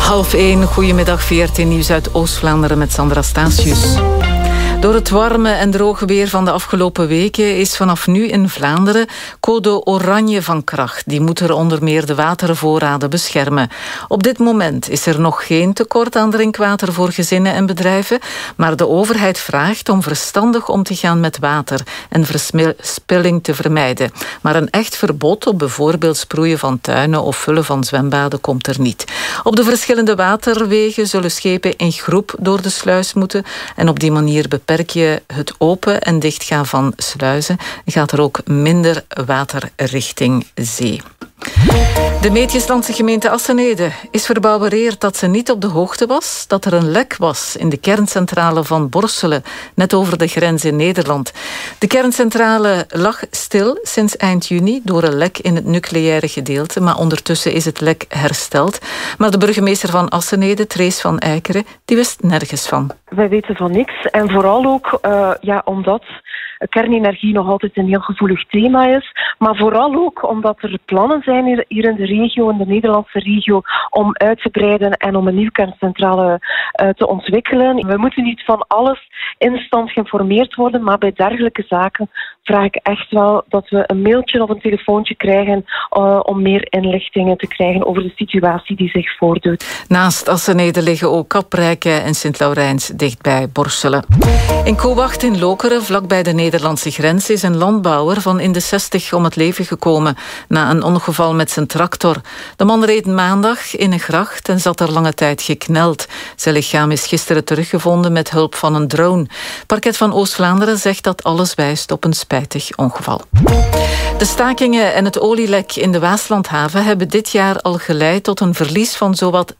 12:30, goedemiddag, VRT Nieuws uit Oost-Vlaanderen met Sandra Statius. Door het warme en droge weer van de afgelopen weken is vanaf nu in Vlaanderen code oranje van kracht. Die moet er onder meer de watervoorraden beschermen. Op dit moment is er nog geen tekort aan drinkwater voor gezinnen en bedrijven, maar de overheid vraagt om verstandig om te gaan met water en verspilling te vermijden. Maar een echt verbod op bijvoorbeeld sproeien van tuinen of vullen van zwembaden komt er niet. Op de verschillende waterwegen zullen schepen in groep door de sluis moeten en op die manier beperk je het open en dichtgaan van sluizen. Gaat er ook minder water richting zee. De Meetjeslandse gemeente Assenede is verbouwereerd dat ze niet op de hoogte was dat er een lek was in de kerncentrale van Borselen, net over de grens in Nederland. De kerncentrale lag stil sinds eind juni door een lek in het nucleaire gedeelte, maar ondertussen is het lek hersteld. Maar de burgemeester van Assenede, Trees van Eikeren, die wist nergens van. Wij weten van niks en vooral ook omdat kernenergie nog altijd een heel gevoelig thema is, maar vooral ook omdat er plannen zijn hier in de regio, in de Nederlandse regio, om uit te breiden en om een nieuwe kerncentrale te ontwikkelen. We moeten niet van alles instant geïnformeerd worden, maar bij dergelijke zaken vraag ik echt wel dat we een mailtje of een telefoontje krijgen om meer inlichtingen te krijgen over de situatie die zich voordoet. Naast Assenede liggen ook Kaprijke en Sint-Laurijns dichtbij Borselen. In Kowacht in Lokeren, vlakbij de Nederlandse grens, is een landbouwer van in de 60 om het leven gekomen na een ongeval met zijn tractor. De man reed maandag in een gracht en zat er lange tijd gekneld. Zijn lichaam is gisteren teruggevonden met hulp van een drone. Parket van Oost-Vlaanderen zegt dat alles wijst op een spijtig ongeval. De stakingen en het olielek in de Waaslandhaven hebben dit jaar al geleid tot een verlies van zowat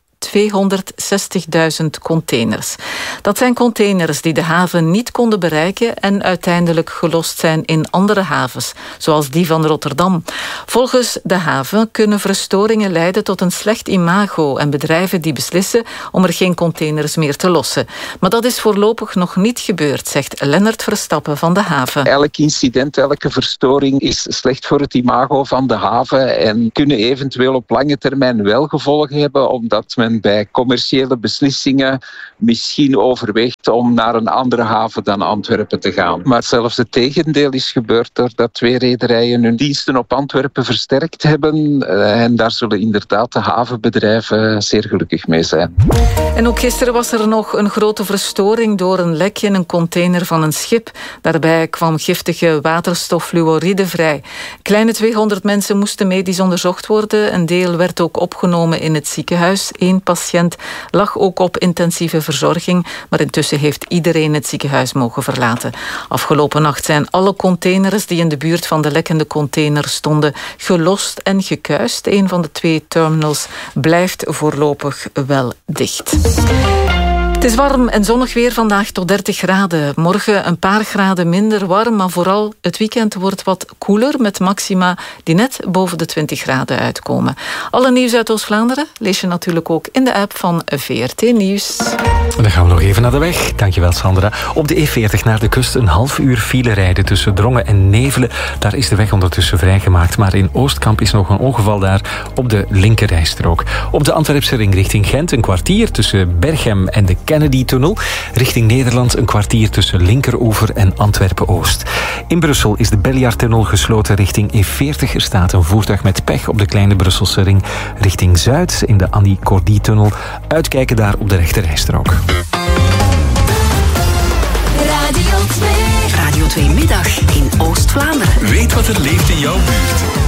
260.000 containers. Dat zijn containers die de haven niet konden bereiken en uiteindelijk gelost zijn in andere havens, zoals die van Rotterdam. Volgens de haven kunnen verstoringen leiden tot een slecht imago en bedrijven die beslissen om er geen containers meer te lossen. Maar dat is voorlopig nog niet gebeurd, zegt Lennart Verstappen van de haven. Elk incident, elke verstoring is slecht voor het imago van de haven en kunnen eventueel op lange termijn wel gevolgen hebben, omdat men bij commerciële beslissingen misschien overweegt om naar een andere haven dan Antwerpen te gaan. Maar zelfs het tegendeel is gebeurd doordat 2 rederijen hun diensten op Antwerpen versterkt hebben. En daar zullen inderdaad de havenbedrijven zeer gelukkig mee zijn. En ook gisteren was er nog een grote verstoring door een lek in een container van een schip. Daarbij kwam giftige waterstoffluoride vrij. Kleine 200 mensen moesten medisch onderzocht worden. Een deel werd ook opgenomen in het ziekenhuis. 1 patiënt lag ook op intensieve verzorging, maar intussen heeft iedereen het ziekenhuis mogen verlaten. Afgelopen nacht zijn alle containers die in de buurt van de lekkende container stonden gelost en gekuist. Een van de 2 terminals blijft voorlopig wel dicht. Het is warm en zonnig weer vandaag tot 30 graden. Morgen een paar graden minder warm, maar vooral het weekend wordt wat koeler met maxima die net boven de 20 graden uitkomen. Alle nieuws uit Oost-Vlaanderen lees je natuurlijk ook in de app van VRT Nieuws. Dan gaan we nog even naar de weg. Dankjewel, Sandra. Op de E40 naar de kust een half uur file rijden tussen Drongen en Nevelen. Daar is de weg ondertussen vrijgemaakt, maar in Oostkamp is nog een ongeval daar op de linkerrijstrook. Op de Antwerpse ring richting Gent een kwartier tussen Berchem en de Kennedy-tunnel. Richting Nederland een kwartier tussen Linkeroever en Antwerpen-Oost. In Brussel is de Belliardtunnel gesloten richting E40. Er staat een voertuig met pech op de kleine Brusselse ring richting Zuid in de Annie Cordy-tunnel. Uitkijken daar op de rechterrijstrook. Radio 2 Middag in Oost-Vlaanderen. Weet wat er leeft in jouw buurt.